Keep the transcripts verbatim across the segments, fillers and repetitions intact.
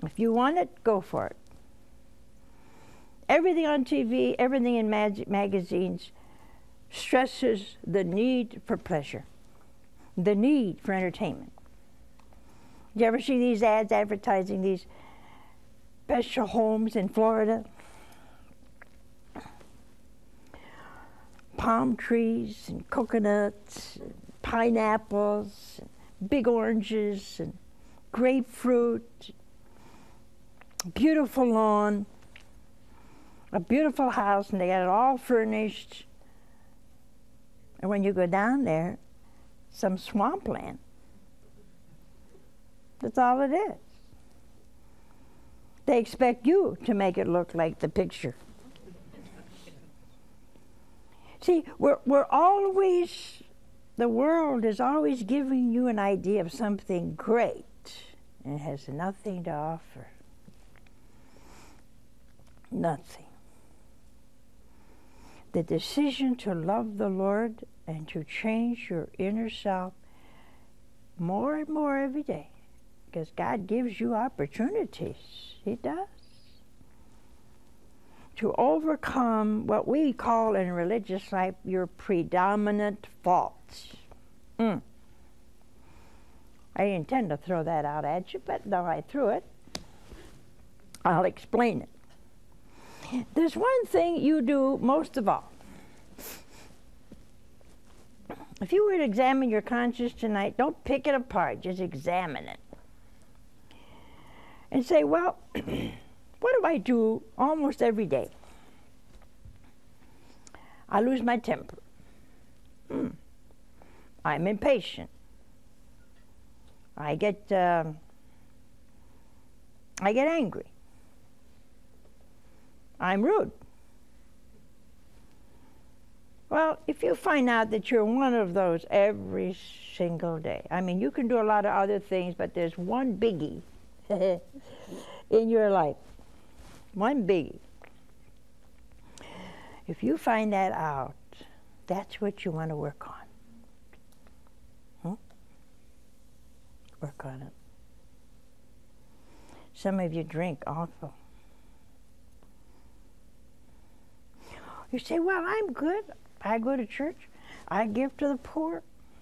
If you want it, go for it. Everything on T V, everything in mag magazines stresses the need for pleasure, the need for entertainment. Do you ever see these ads advertising these special homes in Florida? Palm trees and coconuts, and pineapples, and big oranges, and grapefruit, beautiful lawn, a beautiful house, and they got it all furnished. And when you go down there, some swampland. That's all it is. They expect you to make it look like the picture. See, we're, we're always, the world is always giving you an idea of something great, and it has nothing to offer. Nothing. The decision to love the Lord and to change your inner self more and more every day, because God gives you opportunities. He does. To overcome what we call in religious life your predominant faults. Mm. I didn't intend to throw that out at you, but now I threw it. I'll explain it. There's one thing you do most of all. If you were to examine your conscience tonight, don't pick it apart, just examine it. And say, well, what do I do almost every day? I lose my temper. Hmm. I'm impatient. I get, uh, I get angry. I'm rude. Well, if you find out that you're one of those every single day, I mean, you can do a lot of other things, but there's one biggie in your life. One biggie. If you find that out, that's what you want to work on. Hmm? Work on it. Some of you drink awful. You say, well, I'm good. I go to church. I give to the poor.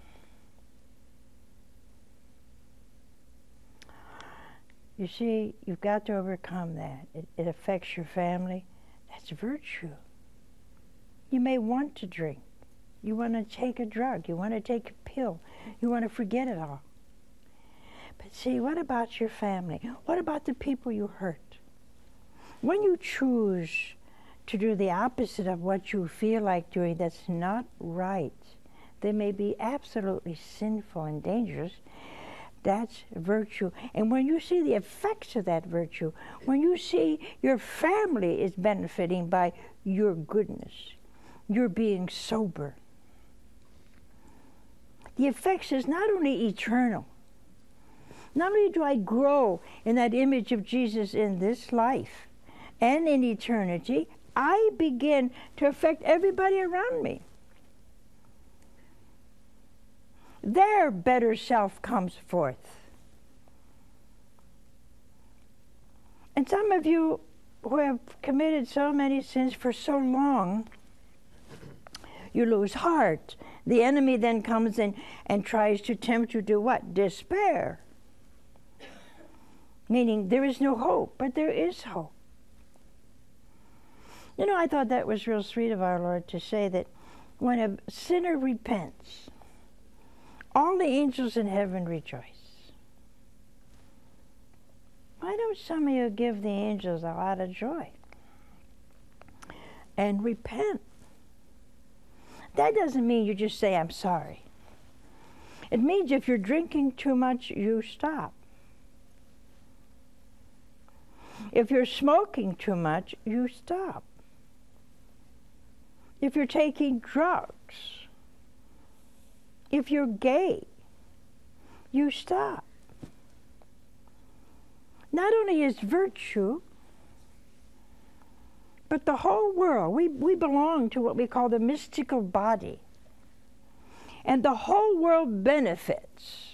You see, you've got to overcome that. It, it affects your family. That's virtue. You may want to drink. You want to take a drug. You want to take a pill. You want to forget it all. But see, what about your family? What about the people you hurt? When you choose to do the opposite of what you feel like doing, that's not right. They may be absolutely sinful and dangerous. That's virtue. And when you see the effects of that virtue, when you see your family is benefiting by your goodness, your being sober, the effects is not only eternal. Not only do I grow in that image of Jesus in this life and in eternity, I begin to affect everybody around me. Their better self comes forth. And some of you who have committed so many sins for so long, you lose heart. The enemy then comes in and tries to tempt you to what? Despair. Meaning there is no hope, but there is hope. You know, I thought that was real sweet of our Lord to say that when a sinner repents, all the angels in heaven rejoice. Why don't some of you give the angels a lot of joy? And repent. That doesn't mean you just say, I'm sorry. It means if you're drinking too much, you stop. If you're smoking too much, you stop. If you're taking drugs, if you're gay, you stop. Not only is virtue, but the whole world, we, we belong to what we call the mystical body. And the whole world benefits